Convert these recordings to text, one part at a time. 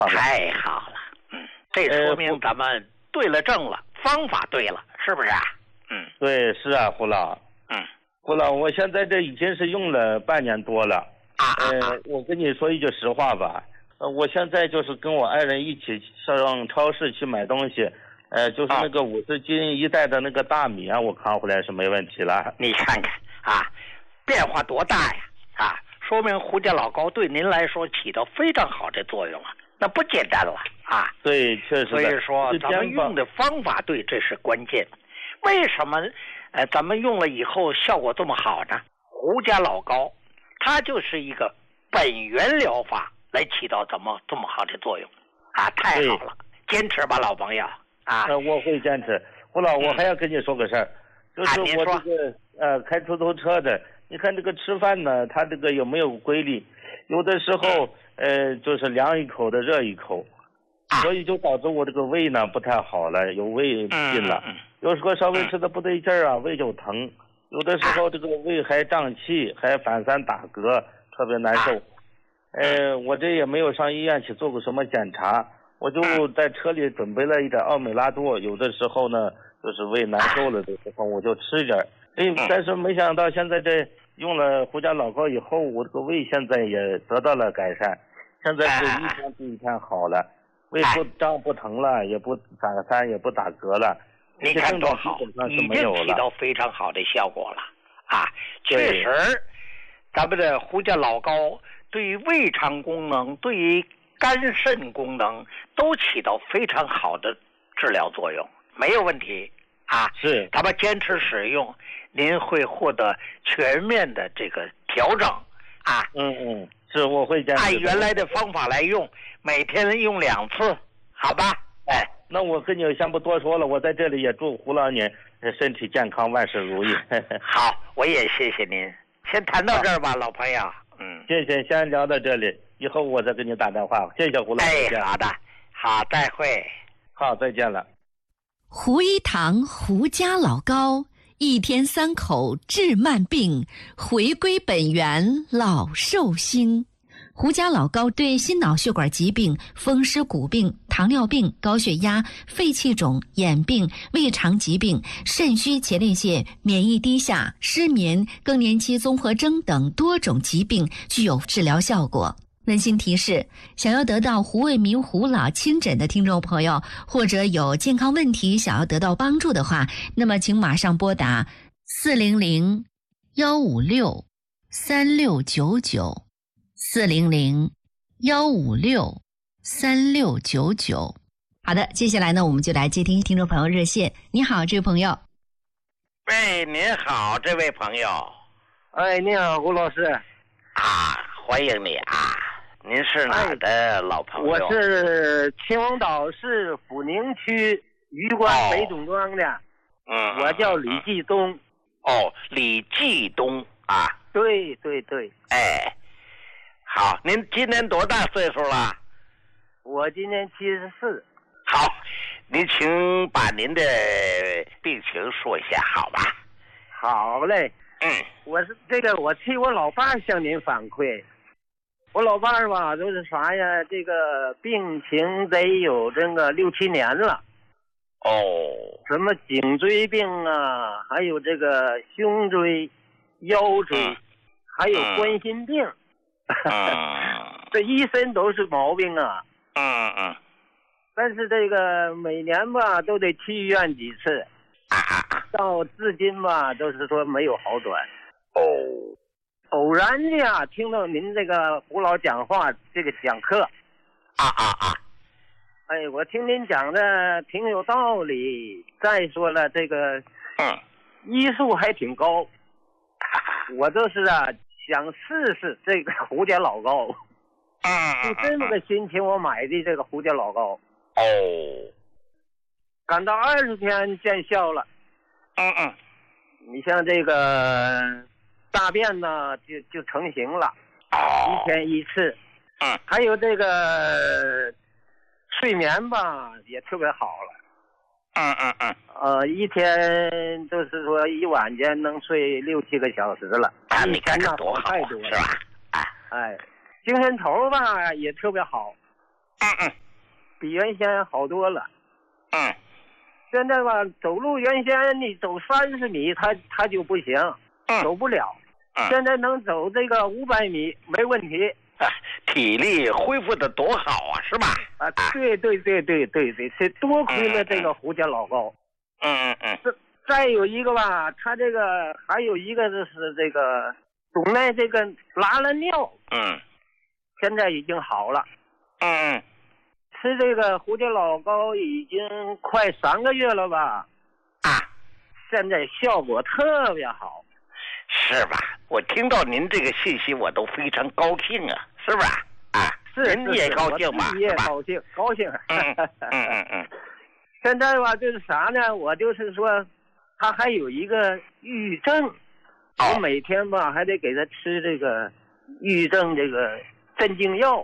太好了，这说明咱们对了正了，方法对了，是不是啊？ 对，是啊，胡老。胡老，我现在这已经是用了半年多了。我跟你说一句实话吧，我现在就是跟我爱人一起上超市去买东西，就是那个50斤一袋的那个大米啊，我扛回来是没问题了。 你看看啊，变化多大呀！说明胡家老高对您来说起到非常好的作用啊，那不简单了啊。 对，确实。 所以说咱们用的方法对，这是关键。为什么咱们用了以后效果这么好呢？胡家老高它就是一个本源疗法来起到这么好的作用啊，太好了，坚持吧，老朋友啊。 我会坚持。胡老，我还要跟你说个事儿，就是我这个开出租车的，你看这个吃饭呢，他这个有没有规律？有的时候就是凉一口的热一口，所以就导致我这个胃呢不太好了，有胃病了。有时候稍微吃的不对劲儿啊，胃就疼。有的时候这个胃还胀气，还反三打嗝，特别难受。我这也没有上医院去做过什么检查，我就在车里准备了一点奥美拉多，有的时候呢就是胃难受了的时候我就吃点。但是没想到现在这用了胡家老高以后，我这个胃现在也得到了改善，现在是一天比一天好了，胃不胀不疼了，也不反三也不打嗝了。 你看多好，已经起到非常好的效果了啊！确实，咱们的胡家老高对于胃肠功能、对于肝肾功能都起到非常好的治疗作用，没有问题啊！ 是， 咱们坚持使用，您会获得全面的这个调整啊！ 是，我会坚持按原来的方法来用，每天用2次，好吧？ 那我跟你先不多说了，我在这里也祝胡老您身体健康，万事如意。 好，我也谢谢您。先谈到这儿吧，老朋友。 谢谢，先聊到这里，以后我再给你打电话。谢谢胡老。 好的，好，再会。 好，再见了。 胡一堂胡家老高，一天3口治慢病，回归本源老寿星。胡家老高对心脑血管疾病、风湿骨病、糖尿病、高血压、肺气肿、眼病、胃肠疾病、肾虚前列腺、免疫低下、失眠、更年期综合征等多种疾病具有治疗效果。温馨提示：想要得到胡卫民胡老亲诊的听众朋友，或者有健康问题想要得到帮助的话，那么请马上拨打400-156-3699。400-156-3699。好的，接下来呢，我们就来接听听众朋友热线。你好，这位朋友。 喂，您好，这位朋友。 你好，胡老师。 欢迎你啊！您是哪儿的老朋友？ 我是秦皇岛市阜宁区榆关北总庄的。我叫李继东。 李继东啊。 对。 好，您今年多大岁数了？ 我今年74。 好，您请把您的病情说一下，好吧？ 好嘞。我替我老伴儿向您反馈。我老伴儿吧，都是啥呀？这个病情得有这个6、7年了。什么颈椎病啊，还有这个胸椎、腰椎，还有冠心病。这一身都是毛病啊。但是这个每年吧都得去医院几次，到至今吧都是说没有好转。偶然的听到您这个胡老讲话，这个讲课。我听您讲的挺有道理。再说了，这个医术还挺高。我就是想试试这个胡家老高。就这么个心情，我买的这个胡家老高。赶到20天见效了。你像这个大便呢就成型了，1天1次。还有这个睡眠吧也特别好了。一天就是说一晚间能睡6、7个小时了。 你看这多好， 太多了， 是吧？ 精神头吧也特别好。 比原先好多了。现在吧，走路原先你走30米，他就不行，走不了。现在能走这个500米没问题。 体力恢复的多好啊，是吧？ 对，是多亏了这个胡家老高。再有一个吧，他这个还有一个就是这个总奈这个拉了尿，现在已经好了。吃这个胡家老高已经快3个月了吧？现在效果特别好。 是吧？我听到您这个信息，我都非常高兴啊，是吧？您也高兴吧？ 我也高兴。现在吧，就是啥呢？我就是说，他还有一个抑郁症，我每天吧还得给他吃这个抑郁症这个镇静药。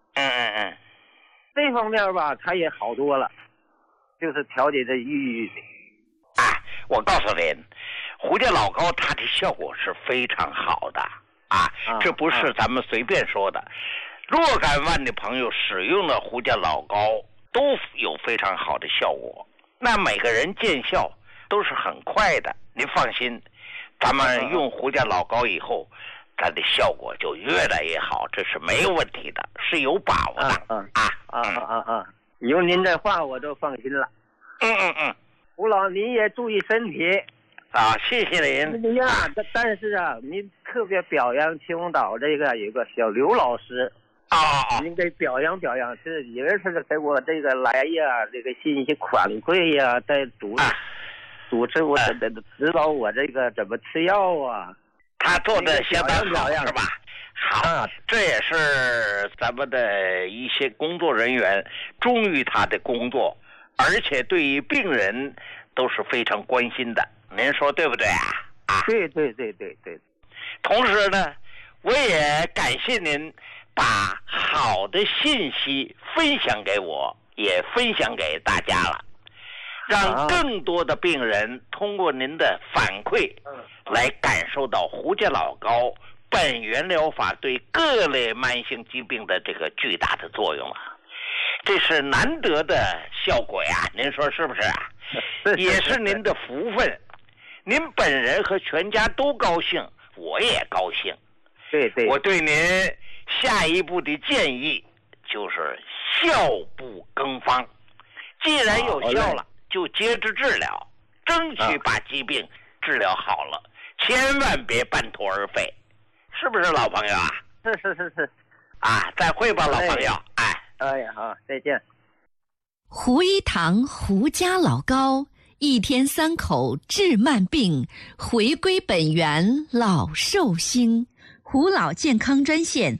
这方面吧，他也好多了，就是调节这抑郁。 我告诉您，胡家老高它的效果是非常好的这不是咱们随便说的。若干万的朋友使用了胡家老高都有非常好的效果，那每个人见效都是很快的。您放心，咱们用胡家老高以后，它的效果就越来越好，这是没有问题的，是有把握的。 有您这话我就放心了。胡老，您也注意身体。 谢谢您。 但是您特别表扬青岛这个有个小刘老师。您得表扬，是也是给我这个来呀，这个信息反馈呀，在主持我指导我这个怎么吃药啊。 他做的相当好，是吧？好，这也是咱们的一些工作人员忠于他的工作，而且对于病人都是非常关心的。您说对不对啊？ 对。 同时呢，我也感谢您把好的信息分享给我，也分享给大家了，让更多的病人通过您的反馈来感受到胡家老高本源疗法对各类慢性疾病的这个巨大的作用了。这是难得的效果呀，您说是不是啊？也是您的福分，您本人和全家都高兴，我也高兴。 对， 我对您下一步的建议就是效不更方，既然有效了，就接着治疗，争取把疾病治疗好了，千万别半途而废，是不是老朋友啊？ 是。 再会吧，老朋友。 好，再见。 胡一堂胡家老高，一天3口治慢病，回归本源老寿星。胡老健康专线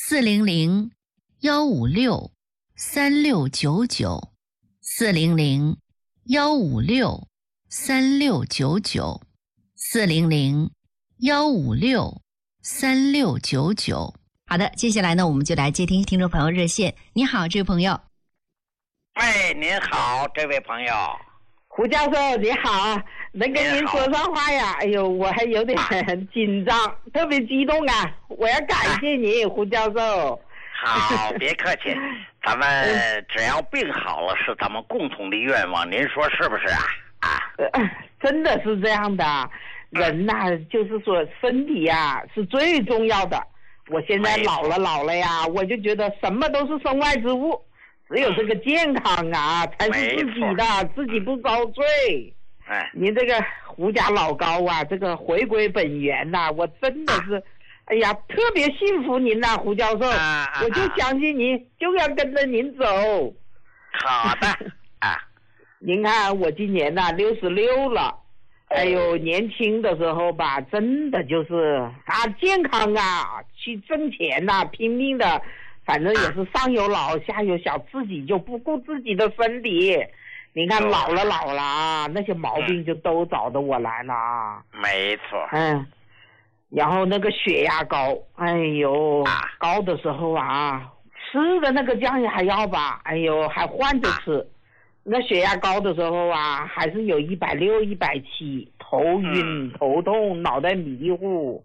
400-156-3699，400-156-3699。好的，接下来呢，我们就来接听众朋友热线。你好，这位朋友。 您好，这位朋友。 胡教授你好，能跟您说上话呀？哎呦，我还有点紧张，特别激动啊！我要感谢你，胡教授。 好，别客气，咱们只要病好了，是咱们共同的愿望，您说是不是啊？ 真的是这样的，人呐，就是说身体呀是最重要的。我现在老了呀，我就觉得什么都是身外之物。只有这个健康啊，才是自己的，自己不遭罪。您这个胡家老高啊，这个回归本源呐，我真的是，哎呀，特别信服您呐，胡教授，我就相信您，就要跟着您走。 好的您看我今年呐66了，哎呦，年轻的时候吧，真的就是健康啊，去挣钱呐，拼命的。反正也是上有老下有小，自己就不顾自己的身体。你看老了那些毛病就都找着我来了。 没错。 然后那个血压高，哎呦，高的时候吃的那个降压药吧，哎呦，还换着吃。那血压高的时候还是有160、170，头晕、头痛，脑袋迷糊。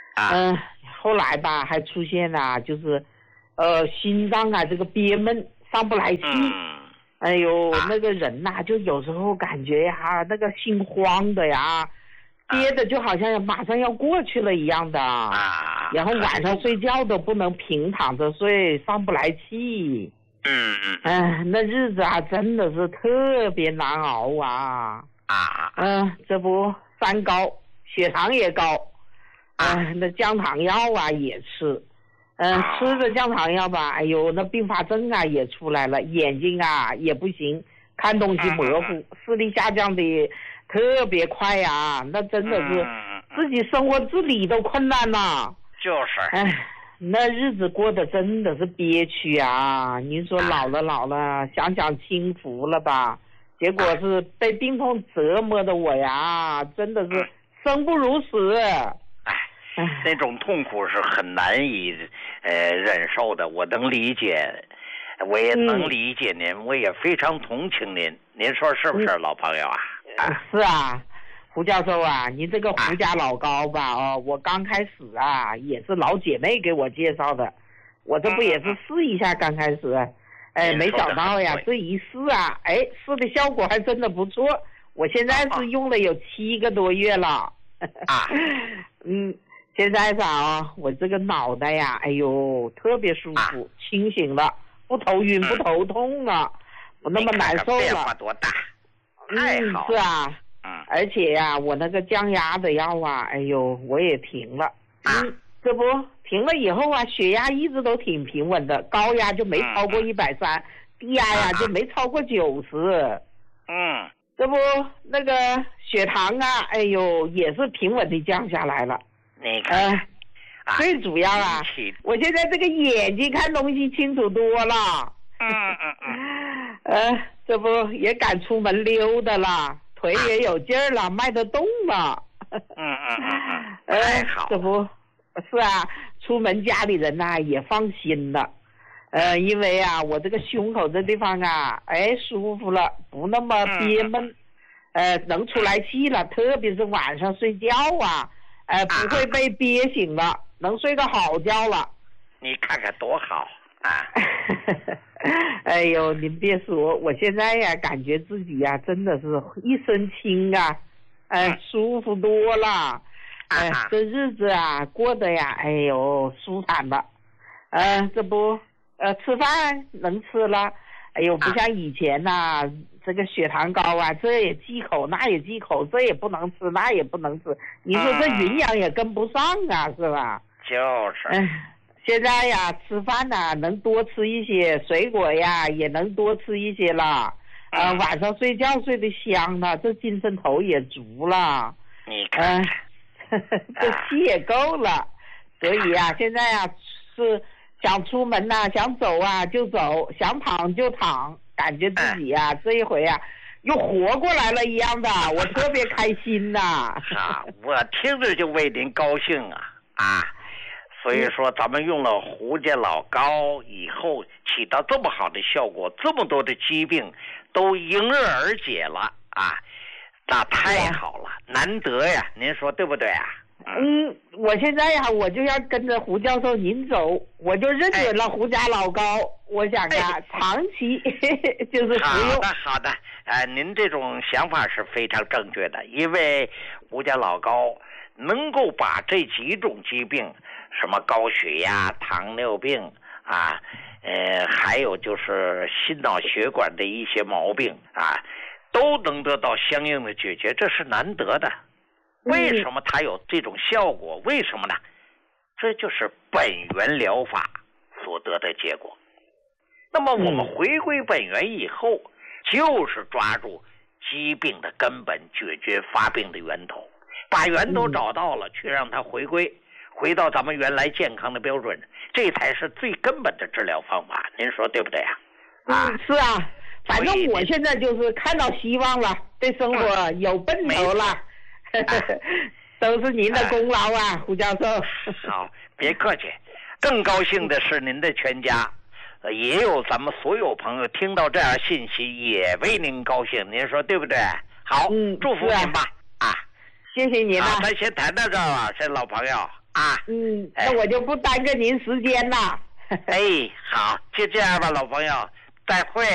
后来吧，还出现了就是。心脏这个憋闷， 上不来气。哎呦，那个人呐，就有时候感觉呀，那个心慌的呀，憋的就好像马上要过去了一样的。然后晚上睡觉都不能平躺着睡，上不来气。那日子啊，真的是特别难熬啊。这不三高，血糖也高。那降糖药啊也吃。吃着降糖药吧，哎呦，那并发症啊也出来了，眼睛啊也不行，看东西模糊，视力下降的特别快呀，那真的是自己生活自理都困难呐。 就是。 那日子过得真的是憋屈啊！您说老了，想想轻浮了吧？结果是被病痛折磨的我呀，真的是生不如死。 那种痛苦是很难以忍受的，我能理解，我也能理解您，我也非常同情您。您说是不是，老朋友啊？ 是啊，胡教授啊，您这个胡家老高吧，我刚开始啊也是老姐妹给我介绍的，我这不也是试一下刚开始，没想到呀，这一试啊，试的效果还真的不错，我现在是用了有7个多月了。现在啊，我这个脑袋呀，哎呦，特别舒服，清醒了，不头晕，不头痛了，不那么难受了。 变化多大？太好了。 是啊。而且呀，我那个降压的药啊，哎呦，我也停了。这不停了以后啊，血压一直都挺平稳的，高压就没超过130，低压呀就没超过90。这不那个血糖啊，哎呦，也是平稳的降下来了。 你看， 最主要啊，我现在这个眼睛看东西清楚多了。这不也敢出门溜达了，腿也有劲儿了，迈得动了。 好。 这不是啊，出门家里人呐也放心了。因为啊，我这个胸口这地方啊，舒服了，不那么憋闷，能出来气了，特别是晚上睡觉啊。不会被憋醒了，能睡个好觉了。 你看看多好啊！ 哎呦，您别说，我现在呀，感觉自己呀，真的是一身轻啊，舒服多了。这日子啊，过得呀，哎呦，舒坦了。这不，吃饭能吃了。哎呦，不像以前呐，这个血糖高啊，这也忌口，那也忌口，这也不能吃，那也不能吃。你说这营养也跟不上啊，是吧？ 就是。 现在呀，吃饭呐，能多吃一些水果呀，也能多吃一些了。晚上睡觉睡得香了，这精神头也足了。 你看， 这气也够了。所以呀，现在呀是。想出门呐，想走啊就走，想躺就躺，感觉自己呀，这一回啊又活过来了一样的，我特别开心呐。 我听着就为您高兴啊！所以说咱们用了胡家老高以后起到这么好的效果，这么多的疾病都迎刃而解了啊，那太好了，难得呀，您说对不对啊？ 我现在呀，我就要跟着胡教授您走，我就认准了胡家老高，我想啊，长期就是服用。 好的，您这种想法是非常正确的，因为胡家老高能够把这几种疾病，什么高血压、糖尿病啊，还有就是心脑血管的一些毛病啊，都能得到相应的解决，这是难得的。为什么它有这种效果？为什么呢？这就是本源疗法所得的结果。那么我们回归本源以后，就是抓住疾病的根本，解决发病的源头，把源头找到了，去让它回到咱们原来健康的标准，这才是最根本的治疗方法。您说对不对啊？ 是啊，反正我现在就是看到希望了，对生活有奔头了。都是您的功劳啊，胡教授。 好，别客气。更高兴的是您的全家，也有咱们所有朋友听到这样信息也为您高兴，您说对不对？好，祝福您吧。 谢谢您了。 咱先谈到这儿了，这老朋友啊。 那我就不耽搁您时间了。 好，就这样吧，老朋友。 再会。